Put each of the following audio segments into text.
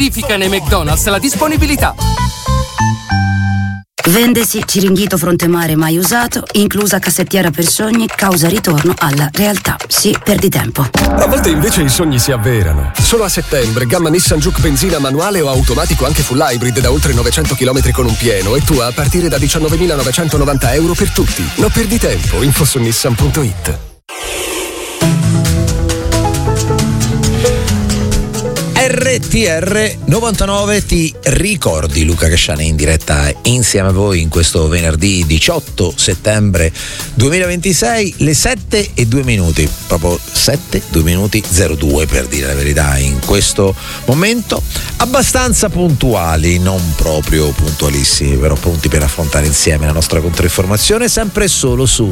Verifica nei McDonald's la disponibilità. Vendesi Ciringhito Frontemare mai usato, inclusa cassettiera per sogni, causa ritorno alla realtà. Sì, perdi tempo. A volte invece i sogni si avverano. Solo a settembre, gamma Nissan Juke benzina manuale o automatico anche full hybrid da oltre 900 km con un pieno e tu a partire da 19.990 euro per tutti. Non perdi tempo, info su nissan.it. RTR 99 ti ricordi Luca Casciani in diretta insieme a voi in questo venerdì 18 settembre 2026, le 7:02, proprio 7:02 per dire la verità in questo momento, abbastanza puntuali, non proprio puntualissimi, però pronti per affrontare insieme la nostra controinformazione, sempre e solo su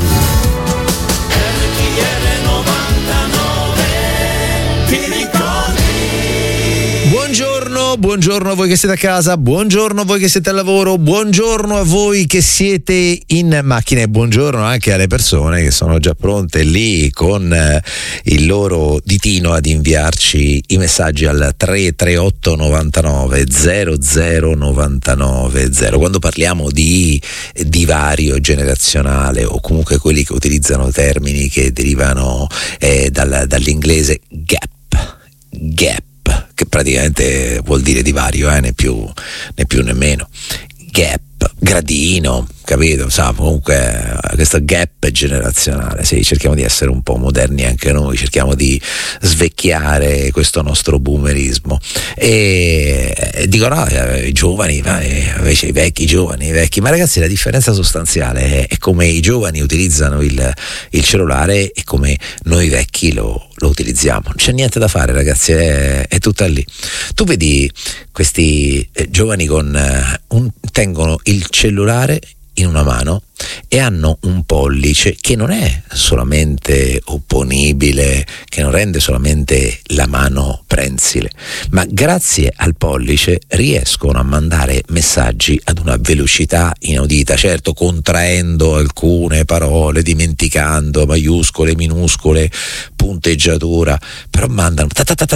Buongiorno a voi che siete a casa, buongiorno a voi che siete al lavoro, buongiorno a voi che siete in macchina e buongiorno anche alle persone che sono già pronte lì con il loro ditino ad inviarci i messaggi al 338 99 00 99 0. Quando parliamo di divario generazionale o comunque quelli che utilizzano termini che derivano dall'inglese gap, che praticamente vuol dire divario, né più né meno. Gap, gradino, capito? Comunque questo gap generazionale, sì, cerchiamo di essere un po' moderni anche noi, cerchiamo di svecchiare questo nostro boomerismo e dicono i giovani, invece i vecchi, ma ragazzi la differenza sostanziale è come i giovani utilizzano il cellulare e come noi vecchi lo utilizziamo. Non c'è niente da fare, ragazzi, è tutta lì. Tu vedi questi giovani tengono il cellulare in una mano e hanno un pollice che non è solamente opponibile, che non rende solamente la mano prensile, ma grazie al pollice riescono a mandare messaggi ad una velocità inaudita, certo contraendo alcune parole, dimenticando maiuscole, minuscole, punteggiatura, però mandano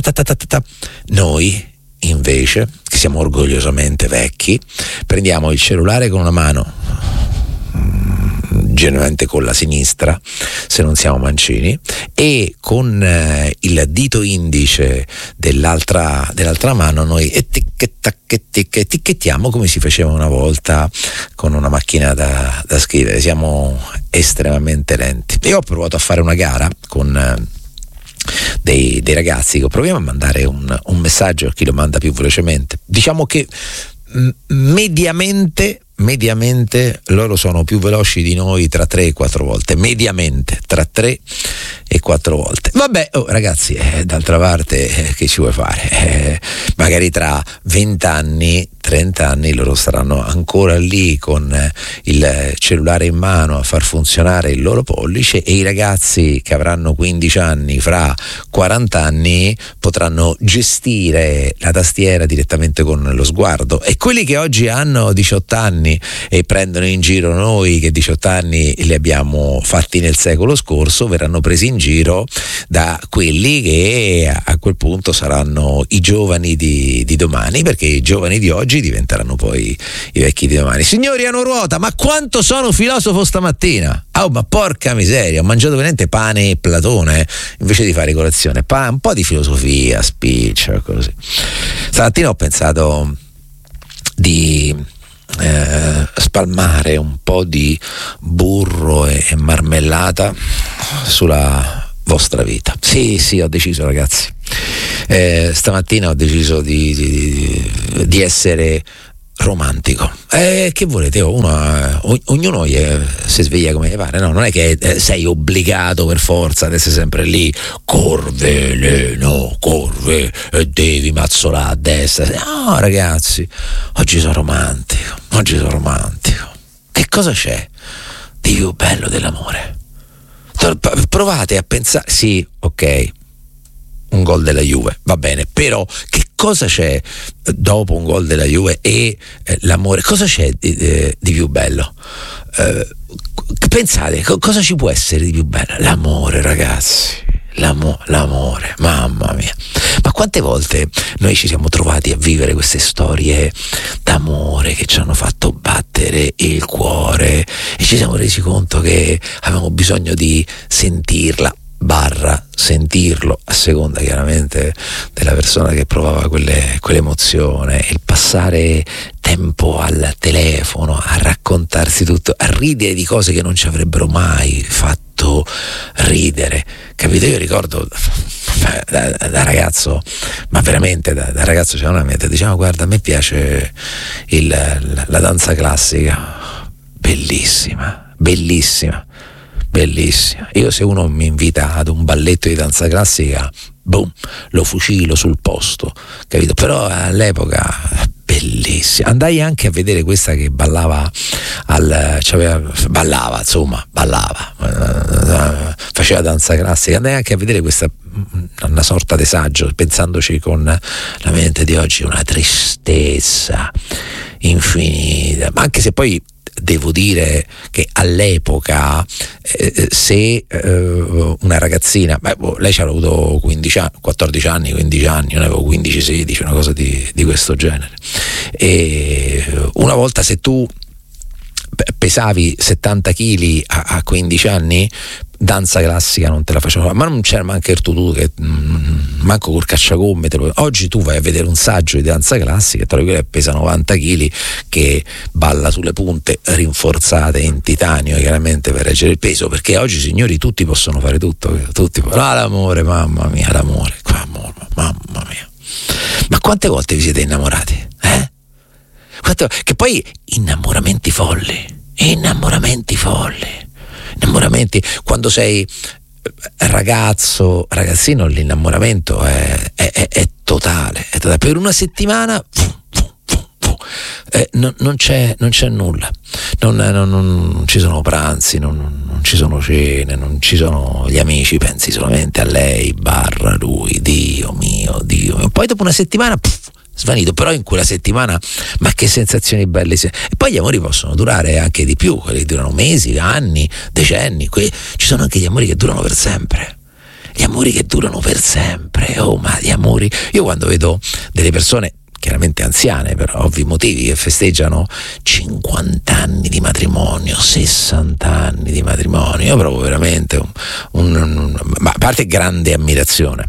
Noi invece, che siamo orgogliosamente vecchi, prendiamo il cellulare con una mano, generalmente con la sinistra se non siamo mancini, e con il dito indice dell'altra mano noi etichettiamo come si faceva una volta con una macchina da scrivere. Siamo estremamente lenti. Io ho provato a fare una gara con dei ragazzi, proviamo a mandare un messaggio a chi lo manda più velocemente. Diciamo che mediamente loro sono più veloci di noi tra 3 e 4 volte, mediamente tra 3 e 4 volte. Vabbè, ragazzi, d'altra parte che ci vuoi fare? Magari tra 20 anni, 30 anni loro saranno ancora lì con il cellulare in mano a far funzionare il loro pollice, e i ragazzi che avranno 15 anni fra 40 anni potranno gestire la tastiera direttamente con lo sguardo, e quelli che oggi hanno 18 anni e prendono in giro noi che 18 anni li abbiamo fatti nel secolo scorso verranno presi in giro da quelli che a quel punto saranno i giovani di domani, perché i giovani di oggi diventeranno poi i vecchi di domani. Signori, a ruota, ma quanto sono filosofo stamattina? Ma porca miseria, ho mangiato veramente pane e Platone invece di fare colazione, un po' di filosofia, speech, così. Stamattina ho pensato di spalmare un po' di burro e marmellata sulla vostra vita. Sì, ho deciso, ragazzi. Stamattina ho deciso di essere romantico. Che volete? Ognuno si sveglia come pare, no? Non è che sei obbligato per forza ad essere sempre lì, corve, e devi mazzolare a destra. No, ragazzi, oggi sono romantico. Che cosa c'è di più bello dell'amore? Provate a pensare, sì, ok, un gol della Juve, va bene, però che cosa c'è dopo un gol della Juve e l'amore? Cosa c'è di più bello? Pensate, cosa ci può essere di più bello? L'amore, ragazzi. l'amore, mamma mia. Ma quante volte noi ci siamo trovati a vivere queste storie d'amore che ci hanno fatto battere il cuore e ci siamo resi conto che avevamo bisogno di sentirla sentirlo, a seconda chiaramente della persona che provava quell'emozione, il passare tempo al telefono a raccontarsi tutto, a ridere di cose che non ci avrebbero mai fatto ridere, capito? Io ricordo da ragazzo, ma veramente da ragazzo c'era una meta, diciamo guarda, a me piace la danza classica, bellissima. Io se uno mi invita ad un balletto di danza classica, boom, lo fucilo sul posto, capito? Però all'epoca bellissima. Andai anche a vedere questa che ballava faceva danza classica. Andai anche a vedere questa, una sorta di saggio, pensandoci con la mente di oggi, una tristezza infinita, ma anche se poi devo dire che all'epoca se una ragazzina, lei ci aveva avuto 14 anni, 15 anni, non avevo 15-16, una cosa di questo genere, e una volta se tu pesavi 70 kg a 15 anni, danza classica non te la facevo, ma non c'era manco il tutù, che manco col cacciagomme oggi tu vai a vedere un saggio di danza classica e trovi quello che pesa 90 kg che balla sulle punte rinforzate in titanio chiaramente per reggere il peso, perché oggi signori tutti possono fare tutto, l'amore, mamma mia, l'amore, mamma mia, ma quante volte vi siete innamorati? Che poi innamoramenti folli, quando sei ragazzino, l'innamoramento è totale, per una settimana non c'è nulla, non ci sono pranzi, non ci sono cene, non ci sono gli amici, pensi solamente a lei / lui, Dio mio, poi dopo una settimana svanito, però in quella settimana ma che sensazioni belle. E poi gli amori possono durare anche di più, quelli durano mesi, anni, decenni, ci sono anche gli amori che durano per sempre, ma gli amori, io quando vedo delle persone chiaramente anziane per ovvi motivi che festeggiano 50 anni di matrimonio, 60 anni di matrimonio, io provo veramente ma a parte grande ammirazione,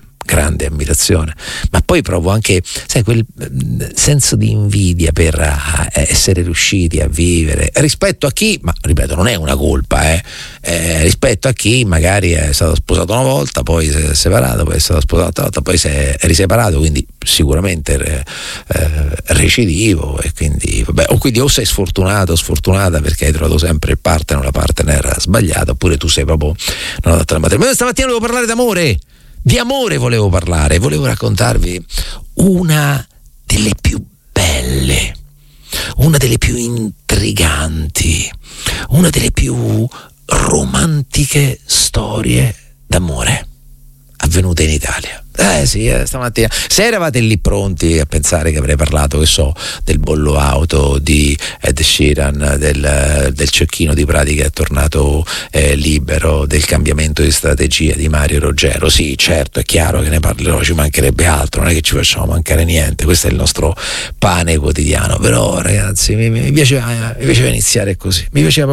ma poi provo anche, sai, quel senso di invidia per essere riusciti a vivere rispetto a chi, ma ripeto, non è una colpa, rispetto a chi magari è stato sposato una volta, poi si è separato, poi è stato sposato un'altra volta, poi si è riseparato, quindi sicuramente recidivo, e quindi o sei sfortunato o sfortunata perché hai trovato sempre il partner o la partner sbagliata, oppure tu sei proprio non adatto al matrimonio. Stamattina volevo parlare d'amore. Di amore volevo raccontarvi una delle più belle, una delle più intriganti, una delle più romantiche storie d'amore avvenute in Italia. Stamattina, se eravate lì pronti a pensare che avrei parlato, che so, del bollo auto di Ed Sheeran, del cecchino di Prati che è tornato libero, del cambiamento di strategia di Mario Roggero, sì, certo, è chiaro che ne parlerò, ci mancherebbe altro, non è che ci facciamo mancare niente, questo è il nostro pane quotidiano, però ragazzi mi piaceva iniziare così,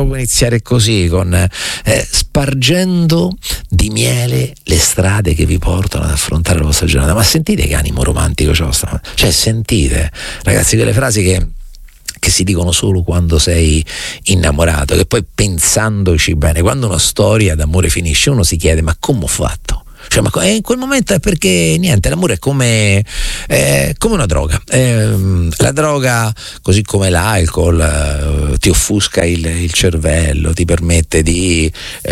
con spargendo di miele le strade che vi portano ad affrontare la vostra giornata. Ma sentite che animo romantico c'ho, cioè sentite ragazzi quelle frasi che si dicono solo quando sei innamorato, che poi pensandoci bene, quando una storia d'amore finisce uno si chiede ma come ho fatto? Cioè, ma in quel momento è perché niente, l'amore è come una droga, la droga, così come l'alcol, ti offusca il cervello, ti permette di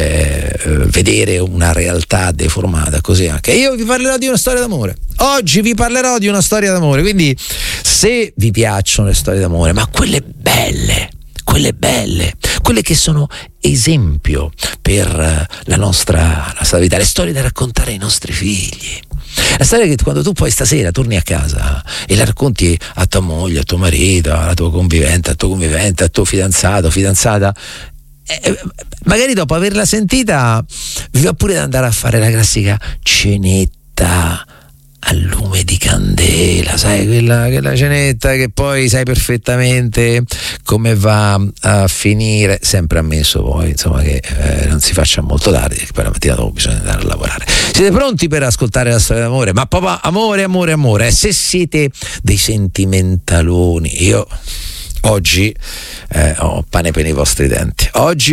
vedere una realtà deformata, così anche io vi parlerò di una storia d'amore. Oggi vi parlerò di una storia d'amore, quindi se vi piacciono le storie d'amore, ma quelle belle, quelle che sono esempio per la nostra vita, le storie da raccontare ai nostri figli, la storia che quando tu poi stasera torni a casa e la racconti a tua moglie, a tuo marito, alla tua convivente, al tuo fidanzato, fidanzata, magari dopo averla sentita vi va pure ad andare a fare la classica cenetta a lume di candela, sai, quella cenetta che poi sai perfettamente come va a finire, sempre ammesso poi insomma che non si faccia molto tardi, perché poi la mattina dopo bisogna andare a lavorare. Siete pronti per ascoltare la storia d'amore? Ma papà, amore, se siete dei sentimentaloni, io oggi ho pane per i vostri denti.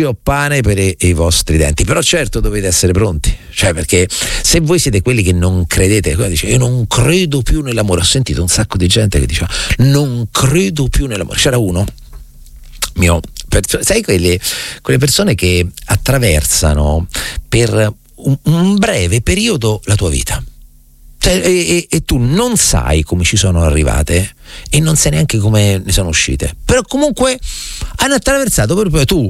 Però certo dovete essere pronti. Cioè, perché se voi siete quelli che non credete, dice io non credo più nell'amore. Ho sentito un sacco di gente che diceva non credo più nell'amore. C'era uno sai quelle persone che attraversano per un breve periodo la tua vita. E tu non sai come ci sono arrivate e non sai neanche come ne sono uscite, però comunque hanno attraversato proprio tu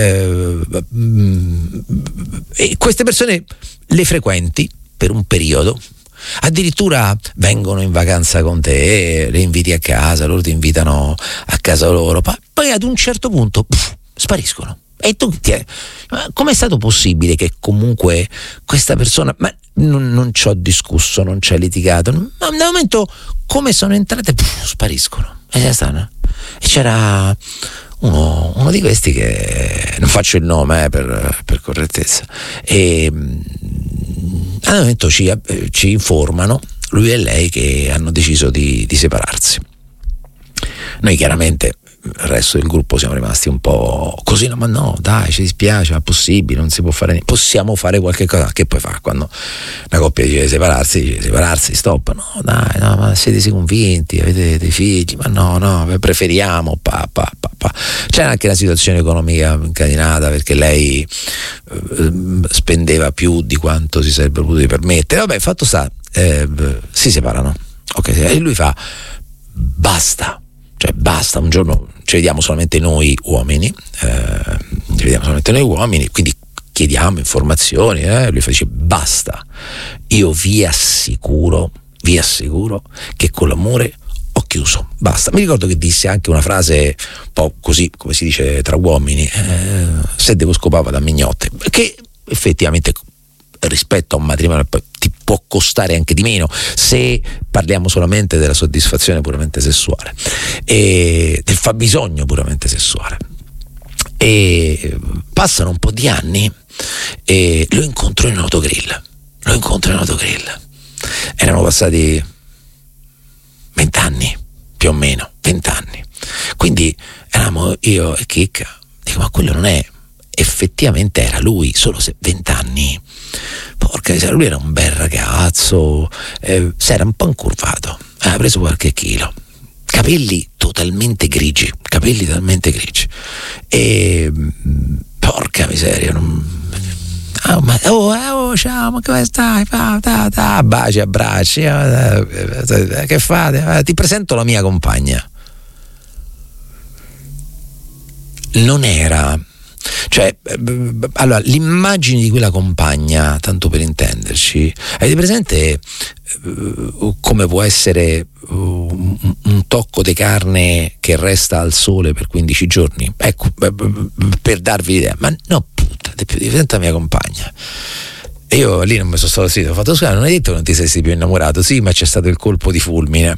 e queste persone le frequenti per un periodo, addirittura vengono in vacanza con te, le inviti a casa, loro ti invitano a casa loro, poi ad un certo punto spariscono. E tu com'è stato possibile che comunque questa persona, ma non ci ho discusso, non ci ho litigato, ma nel momento come sono entrate spariscono e c'era uno di questi che non faccio il nome per correttezza, e al momento ci informano lui e lei che hanno deciso di separarsi. Noi chiaramente il resto del gruppo siamo rimasti un po' così, no, ma no, dai, ci dispiace, ma è possibile, non si può fare niente, possiamo fare qualche cosa. Che poi fa quando una coppia dice separarsi, stop, no, dai, no, ma siete convinti, avete dei figli, ma no, preferiamo C'era anche una situazione economica incatenata, perché lei spendeva più di quanto si sarebbe potuto permettere. Vabbè, fatto sta, si separano, ok, e lui fa basta, un giorno ci vediamo solamente noi uomini, quindi chiediamo informazioni, lui dice basta, io vi assicuro che con l'amore ho chiuso, basta. Mi ricordo che disse anche una frase un po' così, come si dice tra uomini, se devo scopare da mignotte, che effettivamente rispetto a un matrimonio ti può costare anche di meno se parliamo solamente della soddisfazione puramente sessuale e del fabbisogno puramente sessuale. E passano un po' di anni e lo incontro in autogrill. Erano passati 20 anni, più o meno 20 anni, quindi eravamo io e Chicca. Dico, ma quello non è, effettivamente era lui, solo se 20 anni. Porca miseria, lui era un bel ragazzo, si era un po' incurvato, aveva preso qualche chilo, capelli totalmente grigi, e porca miseria, ciao, ma come stai? Baci, abbracci, che fate? Ti presento la mia compagna. Non era, allora, l'immagine di quella compagna, tanto per intenderci, avete presente come può essere un tocco di carne che resta al sole per 15 giorni? Ecco, per darvi l'idea. Ma no, puttana, diventa mia compagna. E io lì non mi sono stato zitto, ho fatto scusa, non hai detto che non ti sei più innamorato? Sì, ma c'è stato il colpo di fulmine.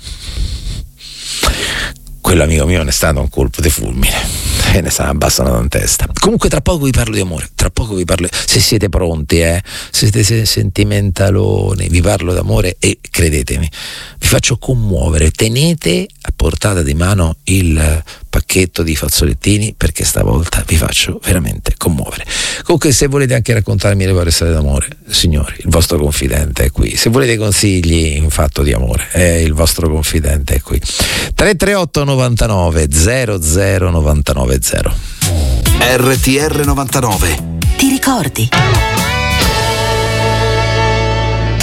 Quello amico mio non è stato un colpo di fulmine, e ne sta abbassando in testa. Comunque tra poco vi parlo di amore, se siete pronti, se siete sentimentaloni, vi parlo d'amore e credetemi, vi faccio commuovere. Tenete a portata di mano il pacchetto di fazzolettini, perché stavolta vi faccio veramente commuovere. Comunque, se volete anche raccontarmi le vostre storie d'amore, signori, il vostro confidente è qui. Se volete consigli in fatto di amore, il vostro confidente è qui. 338 99 00 99 0. RTR 99. Ti ricordi? Oh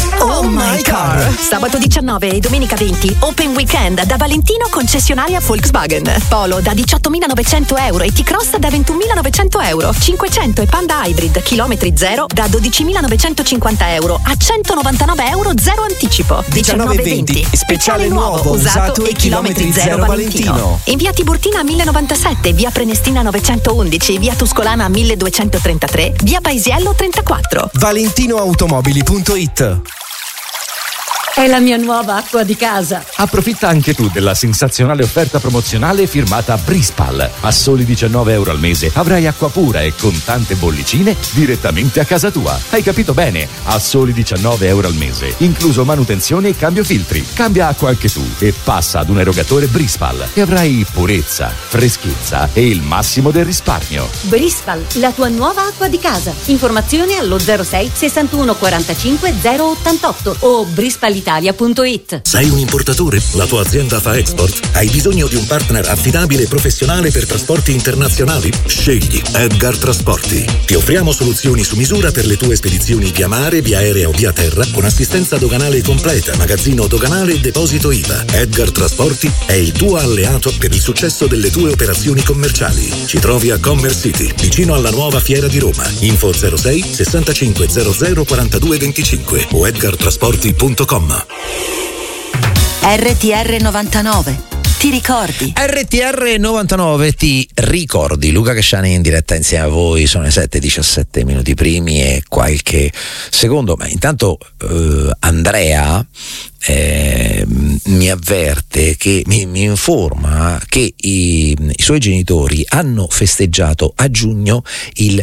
My Car. Sabato 19 e domenica 20, Open Weekend da Valentino concessionaria Volkswagen. Polo da 18.900 euro e T-Cross da 21.900 euro. 500 e Panda Hybrid chilometri zero da 12.950 euro a 199 euro zero anticipo. 19-20, speciale nuovo, usato e chilometri zero Valentino. In via Tiburtina 1097, via Prenestina 911, via Tuscolana 1233, via Paisiello 34. ValentinoAutomobili.it. È la mia nuova acqua di casa. Approfitta anche tu della sensazionale offerta promozionale firmata Brispal. A soli 19 euro al mese avrai acqua pura e con tante bollicine direttamente a casa tua. Hai capito bene? A soli 19 euro al mese, incluso manutenzione e cambio filtri. Cambia acqua anche tu e passa ad un erogatore Brispal e avrai purezza, freschezza e il massimo del risparmio. Brispal, la tua nuova acqua di casa. Informazioni allo 06 61 45 088 o brispal.it. Sei un importatore? La tua azienda fa export? Hai bisogno di un partner affidabile e professionale per trasporti internazionali? Scegli Edgar Trasporti. Ti offriamo soluzioni su misura per le tue spedizioni via mare, via aerea o via terra, con assistenza doganale completa, magazzino doganale e deposito IVA. Edgar Trasporti è il tuo alleato per il successo delle tue operazioni commerciali. Ci trovi a Commerce City, vicino alla nuova Fiera di Roma. Info 06 65 00 42 25 o edgartrasporti.com. RTR 99. Ti ricordi? RTR 99 ti ricordi. Luca Casciani in diretta insieme a voi. Sono le 7:17 minuti primi e qualche secondo. Ma intanto Andrea mi avverte, che mi informa che i suoi genitori hanno festeggiato a giugno il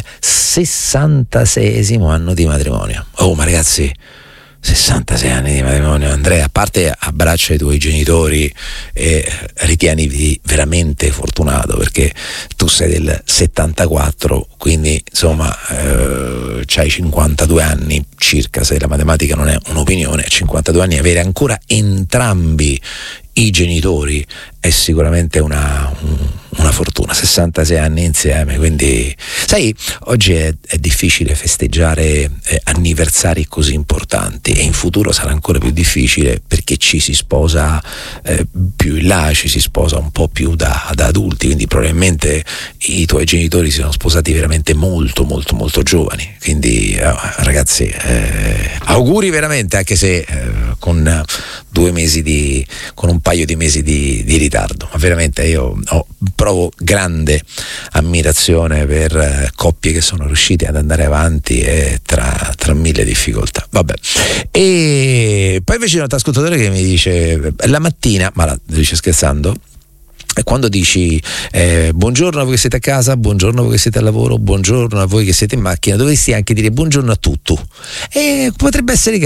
66esimo anno di matrimonio. Oh, ma ragazzi, 66 anni di matrimonio. Andrea, a parte abbraccia i tuoi genitori e ritieniti veramente fortunato, perché tu sei del 74, quindi insomma c'hai 52 anni circa, se la matematica non è un'opinione, a 52 anni avere ancora entrambi i genitori è sicuramente una fortuna. 66 anni insieme, quindi sai, oggi è difficile festeggiare anniversari così importanti, e in futuro sarà ancora più difficile, perché ci si sposa più in là, ci si sposa un po' più da adulti, quindi probabilmente i tuoi genitori si sono sposati veramente molto molto molto giovani, quindi ragazzi, auguri veramente, anche se con 2 mesi con un paio di mesi di ritardo, ma veramente io provo grande ammirazione per coppie che sono riuscite ad andare avanti e tra mille difficoltà. Vabbè. E poi invece c'è un altro ascoltatore che mi dice la mattina, ma la dice scherzando, quando dici buongiorno a voi che siete a casa, buongiorno a voi che siete al lavoro, buongiorno a voi che siete in macchina, dovresti anche dire buongiorno a tutti, e potrebbe essere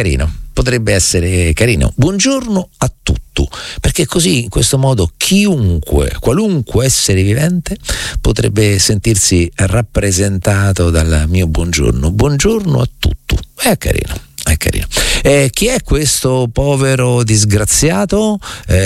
carino, buongiorno a tutti, perché così, in questo modo, qualunque essere vivente potrebbe sentirsi rappresentato dal mio buongiorno a tutti. È carino. Chi è questo povero disgraziato?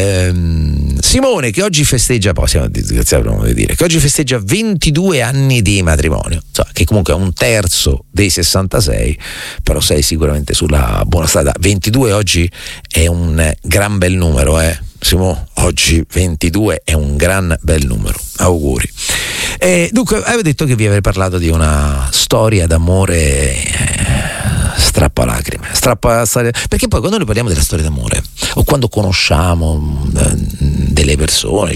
Simone, che oggi festeggia, poi siamo disgraziati, non voglio dire, che oggi festeggia 22 anni di matrimonio, che comunque è un terzo dei 66, però sei sicuramente sulla buona strada. 22 oggi è un gran bel numero, Simone, oggi 22 è un gran bel numero, auguri. Dunque, avevo detto che vi avrei parlato di una storia d'amore strappalacrime, perché poi quando noi parliamo della storia d'amore, o quando conosciamo delle persone,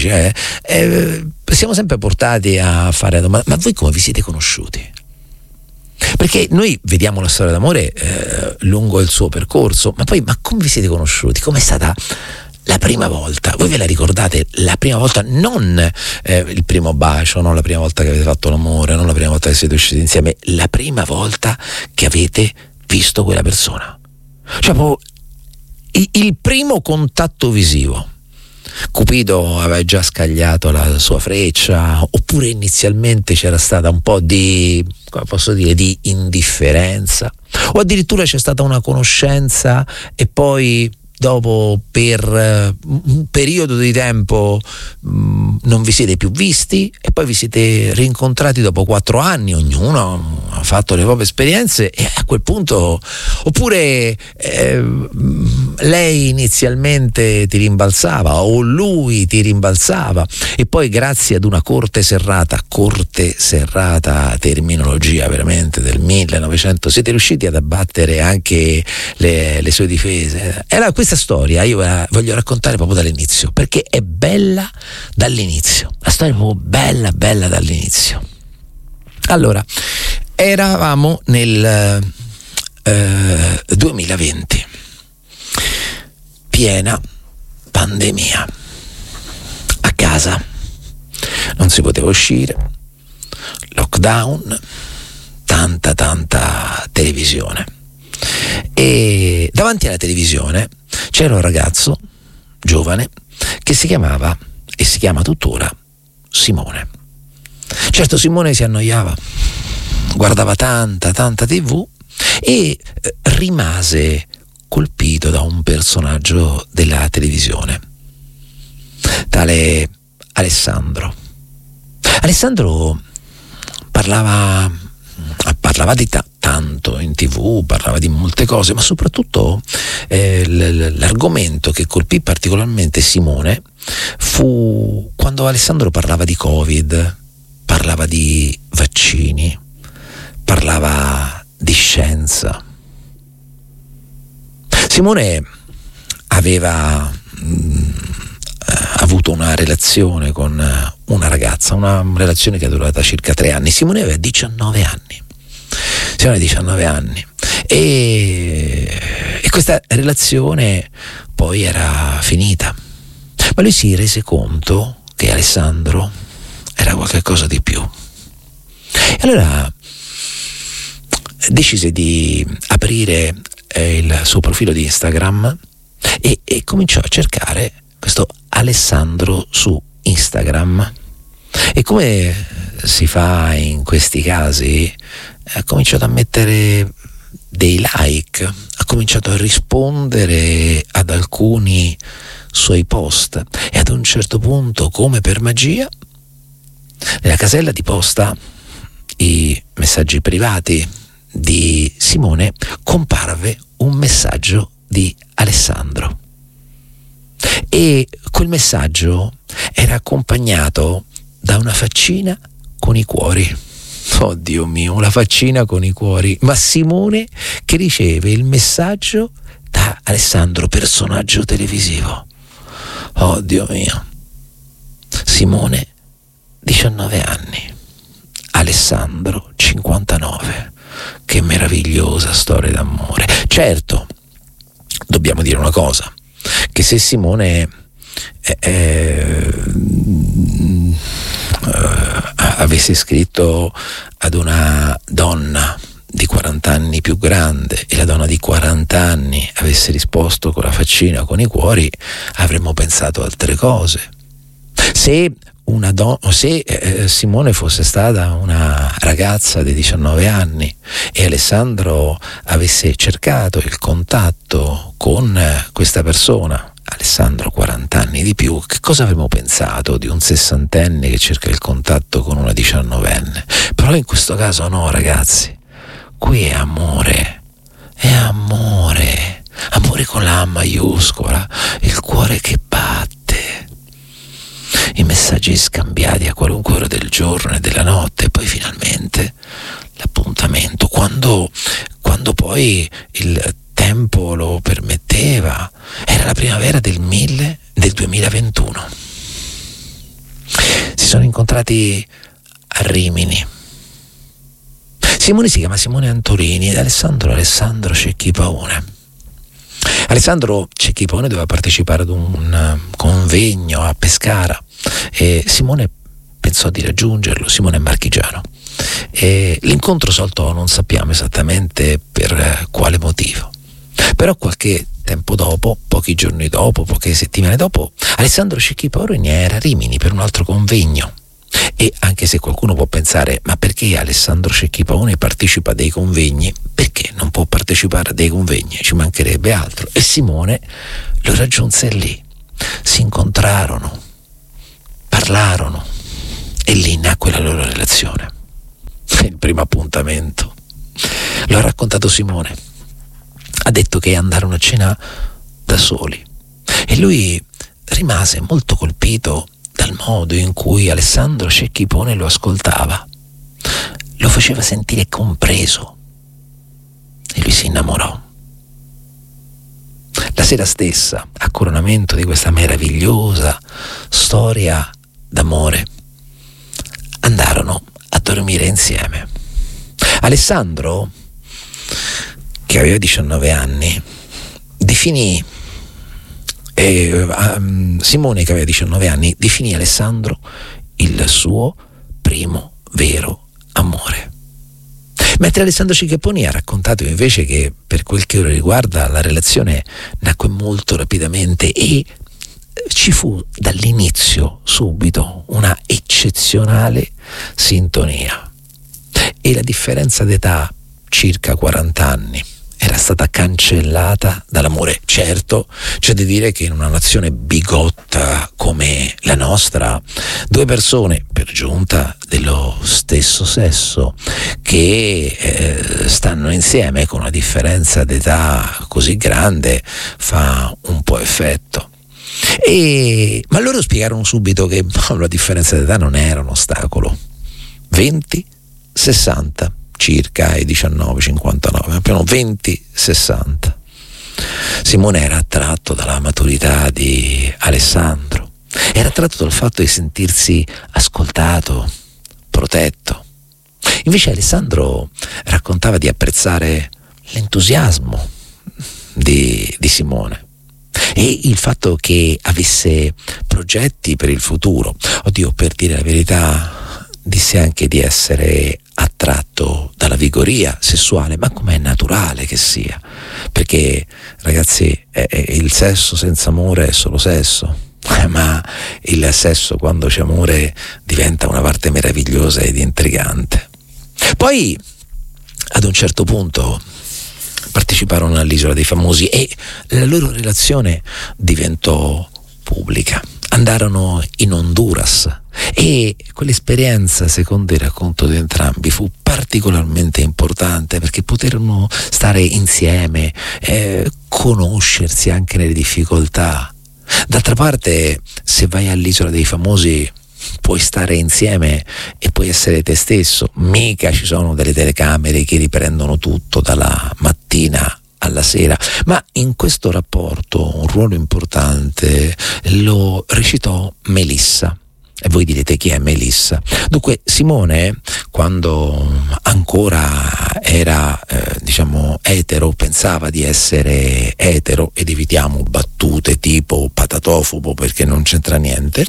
siamo sempre portati a fare la domanda: ma voi come vi siete conosciuti? Perché noi vediamo la storia d'amore lungo il suo percorso, ma come vi siete conosciuti? Com'è stata la prima volta? Voi ve la ricordate la prima volta? Non il primo bacio, non la prima volta che avete fatto l'amore, non la prima volta che siete usciti insieme, la prima volta che avete visto quella persona, il primo contatto visivo. Cupido aveva già scagliato la sua freccia, oppure inizialmente c'era stata un po' di indifferenza, o addirittura c'è stata una conoscenza e poi dopo, per un periodo di tempo non vi siete più visti e poi vi siete rincontrati dopo 4 anni, ognuno ha fatto le proprie esperienze, e a quel punto, oppure lei inizialmente ti rimbalzava o lui ti rimbalzava e poi grazie ad una corte serrata, terminologia veramente del 1900, siete riusciti ad abbattere anche le sue difese. E allora questa storia io la voglio raccontare proprio dall'inizio, perché è bella dall'inizio, la storia è proprio bella dall'inizio. Allora, eravamo nel 2020, piena pandemia, a casa non si poteva uscire, lockdown, tanta televisione, e davanti alla televisione c'era un ragazzo giovane che si chiamava e si chiama tuttora Simone. Certo, Simone si annoiava, guardava tanta TV e rimase colpito da un personaggio della televisione, tale Alessandro. Alessandro parlava di tanto in TV, parlava di molte cose, ma soprattutto l'argomento che colpì particolarmente Simone fu quando Alessandro parlava di Covid, parlava di vaccini, parlava di scienza. Simone aveva avuto una relazione con una ragazza, una relazione che è durata circa 3 anni. Simone aveva 19 anni. E questa relazione poi era finita, ma lui si rese conto che Alessandro era qualcosa di più, e allora decise di aprire il suo profilo di Instagram e cominciò a cercare questo Alessandro su Instagram. E come si fa in questi casi, ha cominciato a mettere dei like, ha cominciato a rispondere ad alcuni suoi post, e ad un certo punto, come per magia, nella casella di posta i messaggi privati di Simone comparve un messaggio di Alessandro, e quel messaggio era accompagnato da una faccina con i cuori. Oh Dio mio, una faccina con i cuori. Ma Simone che riceve il messaggio da Alessandro, personaggio televisivo. Oh Dio mio. Simone 19 anni, Alessandro 59. Che meravigliosa storia d'amore. Certo, dobbiamo dire una cosa, che se Simone avesse scritto ad una donna di 40 anni più grande e la donna di 40 anni avesse risposto con la faccina con i cuori, avremmo pensato altre cose. Se Simone fosse stata una ragazza di 19 anni e Alessandro avesse cercato il contatto con questa persona, Alessandro 40 anni di più, che cosa avremmo pensato di un 60enne che cerca il contatto con una 19enne? Però in questo caso no, ragazzi, qui è amore con la A maiuscola, il cuore che batte, i messaggi scambiati a qualunque ora del giorno e della notte, e poi finalmente l'appuntamento, quando poi il tempo lo permetteva. Era la primavera del 2021. Si sono incontrati a Rimini. Simone si chiama Simone Antolini ed Alessandro Cecchi-Paone. Alessandro Cecchi-Paone doveva partecipare ad un convegno a Pescara e Simone pensò di raggiungerlo. Simone è marchigiano e l'incontro saltò, non sappiamo esattamente per quale motivo. Però qualche tempo dopo, pochi giorni dopo, poche settimane dopo, Alessandro Cecchi-Paone era a Rimini per un altro convegno. E anche se qualcuno può pensare, ma perché Alessandro Cecchi-Paone partecipa a dei convegni? Perché non può partecipare a dei convegni? Ci mancherebbe altro. E Simone lo raggiunse lì, si incontrarono, parlarono e lì nacque la loro relazione. Il primo appuntamento lo ha raccontato Simone. Ha detto che andarono a cena da soli e lui rimase molto colpito dal modo in cui Alessandro Cecchipone lo ascoltava. Lo faceva sentire compreso e lui si innamorò. La sera stessa, a coronamento di questa meravigliosa storia d'amore, andarono a dormire insieme. Alessandro, che aveva 19 anni, definì Simone, che aveva 19 anni, definì Alessandro il suo primo vero amore. Mentre Alessandro Cecchipone ha raccontato invece che, per quel che lo riguarda, la relazione nacque molto rapidamente e ci fu dall'inizio subito una eccezionale sintonia, e la differenza d'età, circa 40 anni, era stata cancellata dall'amore. Certo, c'è da dire che in una nazione bigotta come la nostra, due persone, per giunta dello stesso sesso, che stanno insieme con una differenza d'età così grande, fa un po' effetto. Ma loro spiegarono subito che la differenza d'età non era un ostacolo. 20, 60 circa, e 19, 59, piano 20, 60. Simone era attratto dalla maturità di Alessandro, era attratto dal fatto di sentirsi ascoltato, protetto. Invece Alessandro raccontava di apprezzare l'entusiasmo di Simone e il fatto che avesse progetti per il futuro. Oddio, per dire la verità, disse anche di essere attratto dalla vigoria sessuale, ma com'è naturale che sia, perché ragazzi, il sesso senza amore è solo sesso, ma il sesso quando c'è amore diventa una parte meravigliosa ed intrigante. Poi ad un certo punto parteciparono all'Isola dei Famosi e la loro relazione diventò pubblica. Andarono in Honduras e quell'esperienza, secondo il racconto di entrambi, fu particolarmente importante perché poterono stare insieme, conoscersi anche nelle difficoltà. D'altra parte, se vai all'Isola dei Famosi puoi stare insieme e puoi essere te stesso, mica ci sono delle telecamere che riprendono tutto dalla mattina alla sera, ma in questo rapporto un ruolo importante lo recitò Melissa. E voi direte: chi è Melissa? Dunque, Simone, quando ancora era etero, pensava di essere etero, ed evitiamo battute tipo patatofobo perché non c'entra niente,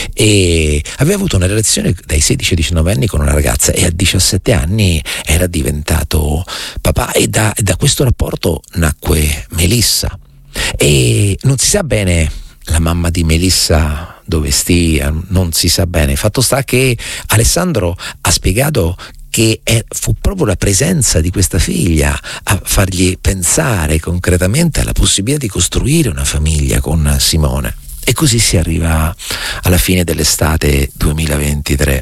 e aveva avuto una relazione dai 16 ai 19 anni con una ragazza e a 17 anni era diventato papà, e da questo rapporto nacque Melissa. E non si sa bene la mamma di Melissa dove stia, non si sa bene. Fatto sta che Alessandro ha spiegato che fu proprio la presenza di questa figlia a fargli pensare concretamente alla possibilità di costruire una famiglia con Simone. E così si arriva alla fine dell'estate 2023,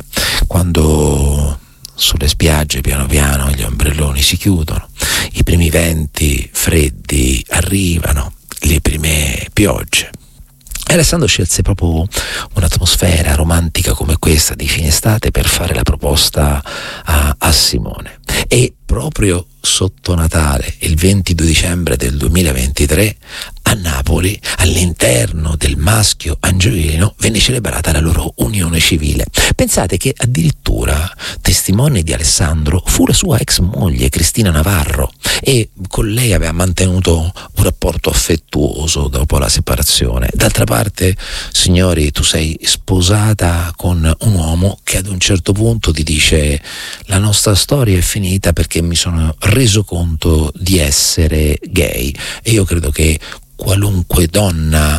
quando sulle spiagge piano piano gli ombrelloni si chiudono, i primi venti freddi arrivano, le prime piogge. E Alessandro scelse proprio un'atmosfera romantica come questa di fine estate per fare la proposta a Simone. E proprio sotto Natale, il 22 dicembre del 2023, a Napoli, all'interno del Maschio Angiolino, venne celebrata la loro unione civile. Pensate che addirittura testimone di Alessandro fu la sua ex moglie Cristina Navarro, e con lei aveva mantenuto un rapporto affettuoso dopo la separazione. D'altra parte, signori, tu sei sposata con un uomo che ad un certo punto ti dice: la nostra storia è finita perché mi sono reso conto di essere gay. E io credo che qualunque donna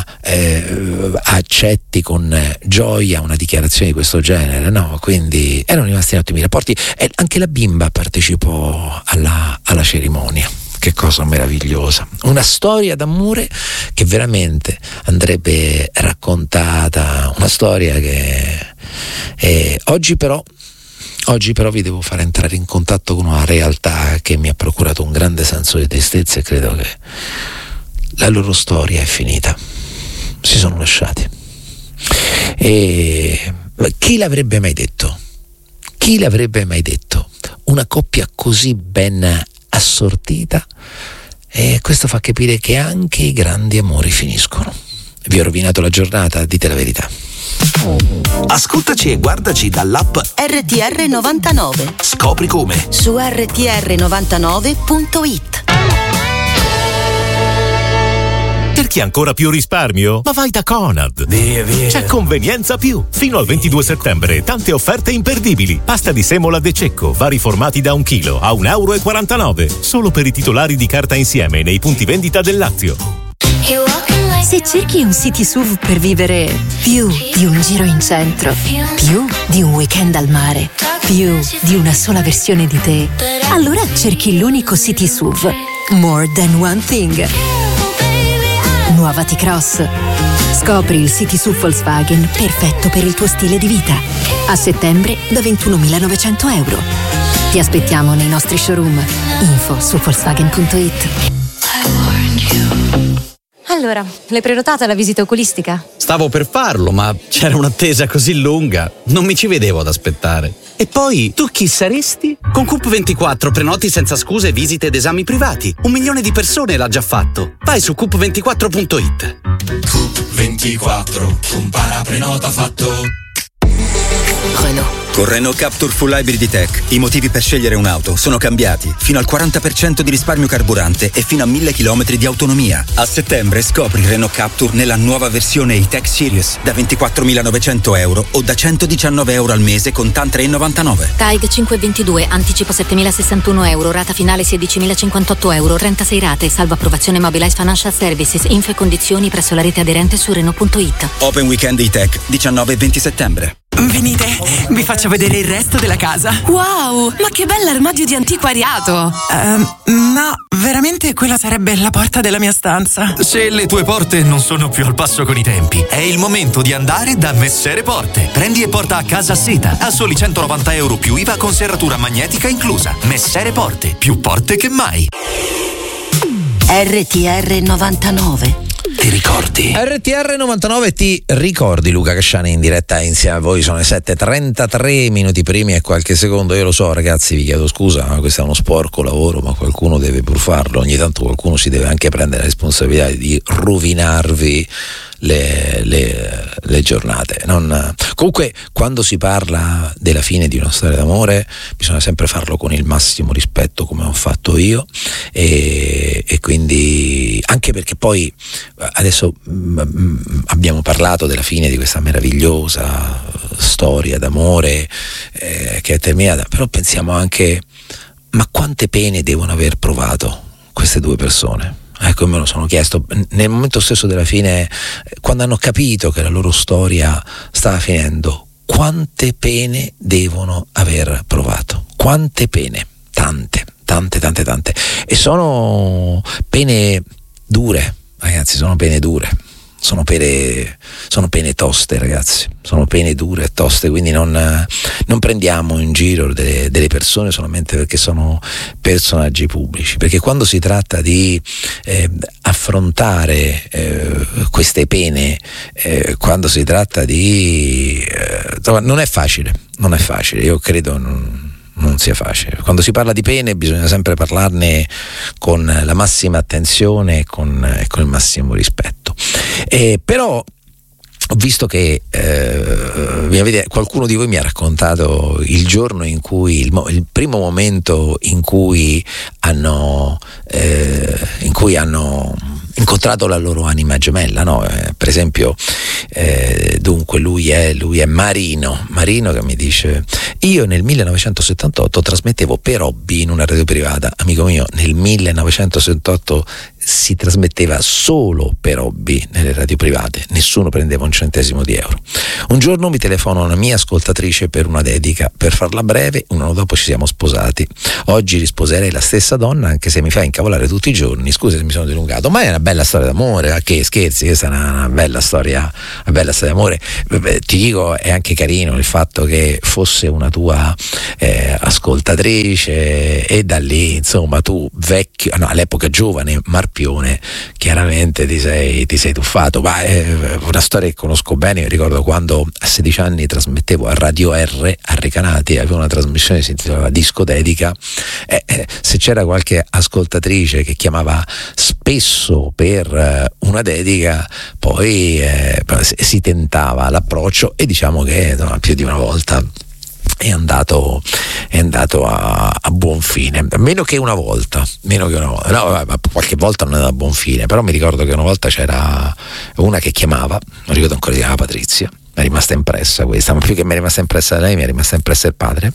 accetti con gioia una dichiarazione di questo genere, no? Quindi erano rimasti in ottimi rapporti e anche la bimba partecipò alla cerimonia. Che cosa meravigliosa, una storia d'amore che veramente andrebbe raccontata, una storia che Oggi però vi devo fare entrare in contatto con una realtà che mi ha procurato un grande senso di tristezza, e credo che la loro storia è finita. Si sono lasciati. E chi l'avrebbe mai detto? Chi l'avrebbe mai detto? Una coppia così ben assortita, e questo fa capire che anche i grandi amori finiscono. Vi ho rovinato la giornata? Dite la verità. Ascoltaci e guardaci dall'app RTR 99. Scopri come Su rtr99.it. Cerchi ancora più risparmio? Ma vai da Conad. Via. C'è Convenienza Più. Fino al 22 settembre, tante offerte imperdibili. Pasta di semola De Cecco, vari formati da 1 chilo a €1,49. Solo per i titolari di carta insieme nei punti vendita del Lazio. Se cerchi un city SUV per vivere più di un giro in centro, più di un weekend al mare, più di una sola versione di te, allora cerchi l'unico city SUV More Than One Thing. Nuova T-Cross. Scopri il city SUV Volkswagen perfetto per il tuo stile di vita. A settembre da €21.900. Ti aspettiamo nei nostri showroom. Info su Volkswagen.it. Allora, l'hai prenotata la visita oculistica? Stavo per farlo, ma c'era un'attesa così lunga, non mi ci vedevo ad aspettare. E poi, tu chi saresti? Con Coop24 prenoti senza scuse visite ed esami privati. 1 milione di persone l'ha già fatto. Vai su Coop24.it. Coop24, compara prenota fatto. Renault. Con Renault Captur Full Hybrid Tech i motivi per scegliere un'auto sono cambiati. Fino al 40% di risparmio carburante e fino a 1000 km di autonomia. A settembre scopri Renault Captur nella nuova versione E-Tech Series da €24.900 o da €119 al mese con TAN 3,99. TAIG 522, anticipo €7.061, rata finale €16.058, 36 rate, salvo approvazione Mobilize Financial Services, info e condizioni presso la rete aderente su Renault.it. Open Weekend E-Tech 19 e 20 settembre. Venite, vi faccio vedere il resto della casa. Wow, ma che bell'armadio di antiquariato! No, veramente quella sarebbe la porta della mia stanza. Se le tue porte non sono più al passo con i tempi, è il momento di andare da Messere Porte. Prendi e porta a casa seta a soli €190 più IVA con serratura magnetica inclusa. Messere Porte, più porte che mai. RTR 99. Ti ricordi? RTR 99 ti ricordi. Luca Casciani in diretta insieme a voi. Sono le 7:33 minuti primi e qualche secondo. Io lo so, ragazzi, vi chiedo scusa, ma questo è uno sporco lavoro, ma qualcuno deve pur farlo. Ogni tanto qualcuno si deve anche prendere la responsabilità di rovinarvi le giornate. Comunque, quando si parla della fine di una storia d'amore bisogna sempre farlo con il massimo rispetto, come ho fatto io, e quindi, anche perché poi adesso abbiamo parlato della fine di questa meravigliosa storia d'amore che è terminata, però pensiamo anche, ma quante pene devono aver provato queste due persone? Ecco, me lo sono chiesto nel momento stesso della fine, quando hanno capito che la loro storia stava finendo. Quante pene devono aver provato? Quante pene? Tante. E sono pene dure, ragazzi, sono pene dure. Sono pene toste, ragazzi, sono pene dure e toste, quindi non prendiamo in giro delle persone solamente perché sono personaggi pubblici, perché quando si tratta di affrontare queste pene, quando si tratta di non è facile, io credo non sia facile. Quando si parla di pene bisogna sempre parlarne con la massima attenzione e con il massimo rispetto. Però ho visto che qualcuno di voi mi ha raccontato il giorno in cui il primo momento in cui hanno incontrato la loro anima gemella, no? Per esempio, dunque lui è Marino che mi dice: Io nel 1978 trasmettevo per hobby in una radio privata. Amico mio, nel 1978 si trasmetteva solo per hobby nelle radio private, nessuno prendeva un centesimo di euro. Un giorno mi telefona una mia ascoltatrice per una dedica. Per farla breve, un anno dopo ci siamo sposati. Oggi risposerei la stessa donna, anche se mi fa incavolare tutti i giorni. Scusa se mi sono dilungato, ma è una bella storia d'amore. Che scherzi, questa è una bella storia d'amore. Ti dico, è anche carino il fatto che fosse una tua ascoltatrice, e da lì insomma tu vecchio, no, all'epoca giovane Marpione, chiaramente ti sei tuffato. Ma è una storia che conosco bene. Io ricordo quando a 16 anni trasmettevo a Radio R a Recanati, avevo una trasmissione che si intitolava Disco Dedica, se c'era qualche ascoltatrice che chiamava spesso per una dedica, poi si tentava l'approccio, e diciamo che più di una volta è andato a buon fine, meno che una volta, no, qualche volta non è andato a buon fine, però mi ricordo che una volta c'era una che chiamava, non ricordo ancora, si chiamava Patrizia. Mi è rimasta impressa questa, ma più che mi è rimasta impressa lei, mi è rimasta impressa il padre,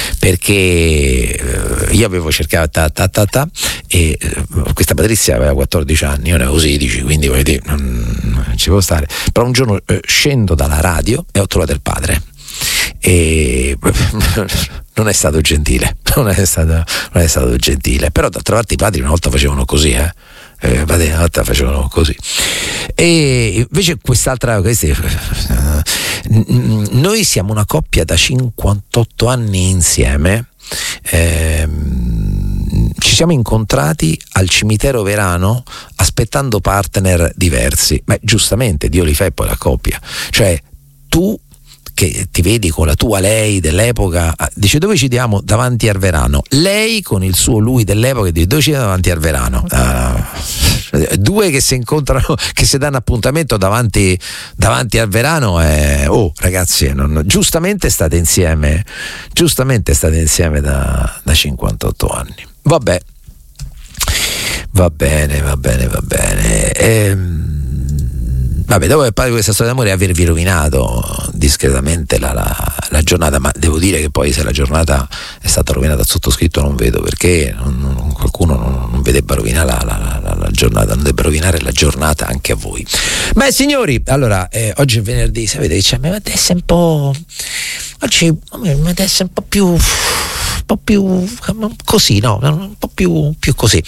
perché io avevo cercato e questa Patrizia aveva 14 anni, io ne avevo 16, quindi voglio dire, non ci può stare. Però un giorno scendo dalla radio e ho trovato il padre, e non è stato gentile, non è stato gentile, però d'altra parte i padri una volta facevano così, una volta facevano così. E invece noi siamo una coppia da 58 anni insieme. Ci siamo incontrati al cimitero Verano aspettando partner diversi. Ma giustamente Dio li fa, e poi la coppia, cioè tu che ti vedi con la tua lei dell'epoca, dice dove ci diamo? Davanti al Verano. Lei con il suo lui dell'epoca dice dove ci diamo? Davanti al Verano. Due che si incontrano, che si danno appuntamento davanti al Verano, ragazzi, giustamente state insieme da 58 anni. Va bene. Dopo che parli di questa storia d'amore, avervi rovinato discretamente la giornata, ma devo dire che poi se la giornata è stata rovinata al sottoscritto non vedo perché qualcuno non vi debba rovinare la giornata, non debba rovinare la giornata anche a voi. Beh signori, allora oggi è venerdì, sapete, cioè, mi mette un po' oggi mi mette un po' più così, no? Un po' più così.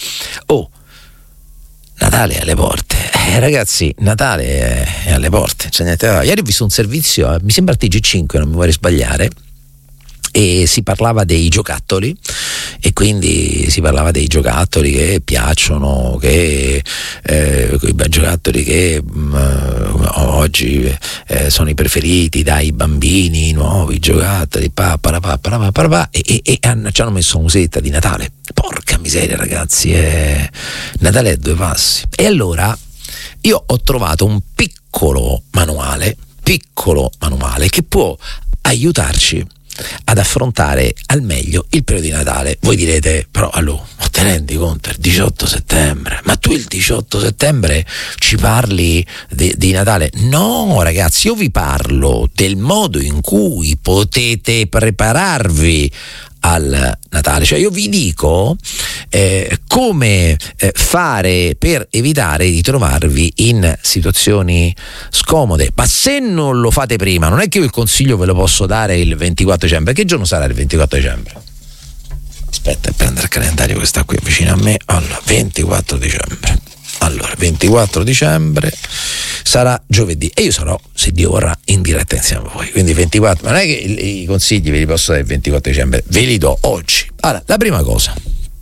Natale è alle porte, ragazzi, Natale è alle porte, c'è niente da fare. Ieri ho visto un servizio, mi sembra TG5, non mi vorrei sbagliare, e si parlava dei giocattoli, e quindi si parlava dei giocattoli che piacciono, quei giocattoli che oggi sono i preferiti dai bambini, nuovi giocattoli, e ci hanno messo musichetta di Natale. Porca miseria, ragazzi, Natale è due passi. E allora io ho trovato un piccolo manuale che può aiutarci ad affrontare al meglio il periodo di Natale. Voi direte, però allora, ma te rendi conto, il 18 settembre, ma tu il 18 settembre ci parli di Natale? No ragazzi, io vi parlo del modo in cui potete prepararvi al Natale, cioè io vi dico come fare per evitare di trovarvi in situazioni scomode. Ma se non lo fate prima, non è che io il consiglio ve lo posso dare il 24 dicembre. Che giorno sarà il 24 dicembre? Aspetta, prendere il calendario che sta qui vicino a me. Allora, 24 dicembre. Allora, 24 dicembre sarà giovedì e io sarò, se Dio vorrà, in diretta insieme a voi. Quindi 24, ma non è che i consigli ve li posso dare il 24 dicembre, ve li do oggi. Allora, la prima cosa,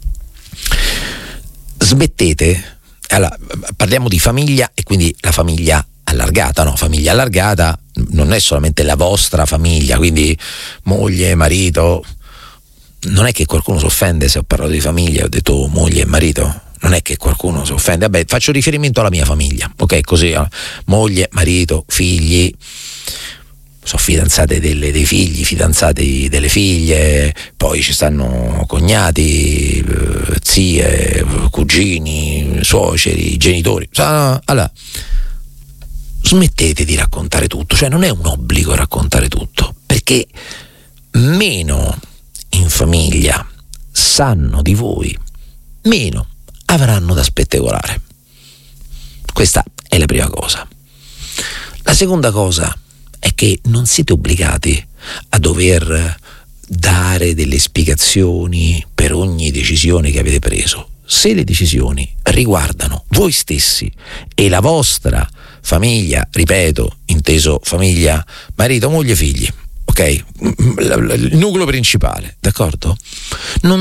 smettete, allora, parliamo di famiglia e quindi la famiglia allargata, no? Famiglia allargata non è solamente la vostra famiglia, quindi moglie, marito. Non è che qualcuno si offende se ho parlato di famiglia e ho detto moglie e marito. Non è che qualcuno si offende, vabbè, faccio riferimento alla mia famiglia, ok? Così, moglie, marito, figli, sono fidanzate dei figli, fidanzati delle figlie, poi ci stanno cognati, zie, cugini, suoceri, genitori. Allora, smettete di raccontare tutto, cioè non è un obbligo raccontare tutto, perché meno in famiglia sanno di voi, meno avranno da spettacolare. Questa è la prima cosa. La seconda cosa è che non siete obbligati a dover dare delle spiegazioni per ogni decisione che avete preso. Se le decisioni riguardano voi stessi e la vostra famiglia, ripeto, inteso famiglia, marito, moglie, figli, ok? Il nucleo principale, d'accordo? Non